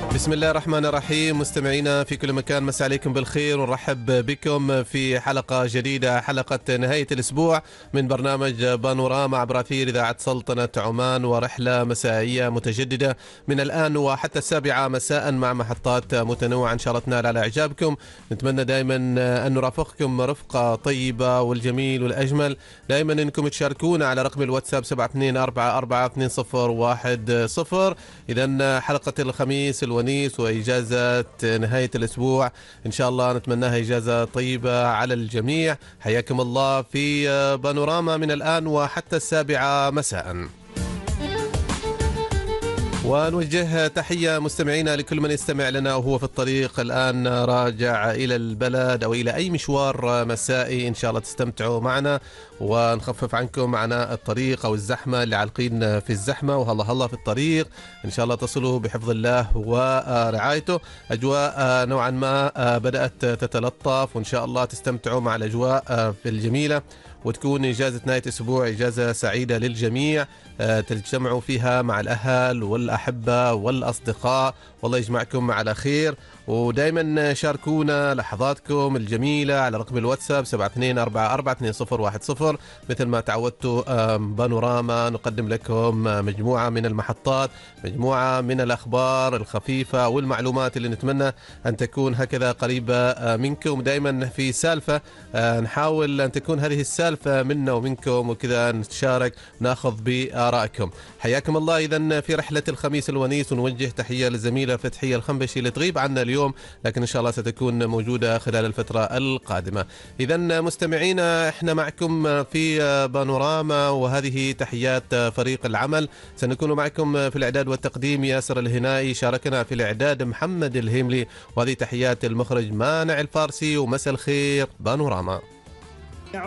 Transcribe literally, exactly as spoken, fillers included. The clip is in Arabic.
بسم الله الرحمن الرحيم. مستمعينا في كل مكان، مساء عليكم بالخير ونرحب بكم في حلقة جديدة، حلقة نهاية الأسبوع من برنامج بانوراما عبر أثير إذاعة سلطنة عمان، ورحلة مسائية متجددة من الآن وحتى السابعة مساء مع محطات متنوعة إن شاء الله تنال على إعجابكم. نتمنى دائما أن نرافقكم رفقة طيبة، والجميل والأجمل دائما أنكم تشاركونا على رقم الواتساب سبعة اثنين أربعة أربعة اثنين صفر واحد صفر. إذا حلقة الخميس الونيس وإجازة نهاية الأسبوع إن شاء الله نتمناها إجازة طيبة على الجميع. حياكم الله في بانوراما من الآن وحتى السابعة مساء. ونوجه تحية مستمعينا لكل من يستمع لنا وهو في الطريق الآن راجع إلى البلد أو إلى أي مشوار مسائي. إن شاء الله تستمتعوا معنا ونخفف عنكم عناء الطريق أو الزحمة اللي عالقين في الزحمة، وهلا هلا في الطريق إن شاء الله تصلوا بحفظ الله ورعايته. أجواء نوعا ما بدأت تتلطف، وإن شاء الله تستمتعوا مع الأجواء الجميلة، وتكون إجازة نهاية أسبوع إجازة سعيدة للجميع، تجتمعوا فيها مع الأهل والأحبة والأصدقاء، والله يجمعكم على خير. ودائما شاركونا لحظاتكم الجميلة على رقم الواتساب سبعة اثنين أربعة أربعة اثنين صفر واحد صفر. مثل ما تعودتوا بانوراما نقدم لكم مجموعة من المحطات، مجموعة من الأخبار الخفيفة والمعلومات اللي نتمنى أن تكون هكذا قريبة منكم. دائما في سالفة نحاول أن تكون هذه السالفة منا ومنكم، وكذا نتشارك ناخذ بآرائكم. حياكم الله. إذن في رحلة الخميس الونيس، ونوجه تحية للزميلة فتحية الخنبشي اللي تغيب عنا اليوم، لكن إن شاء الله ستكون موجودة خلال الفترة القادمة. إذن مستمعينا احنا معكم في بانوراما، وهذه تحيات فريق العمل. سنكون معكم في الإعداد والتقديم ياسر الهنائي، شاركنا في الإعداد محمد الهيملي، وهذه تحيات المخرج مانع الفارسي. ومساء الخير بانوراما.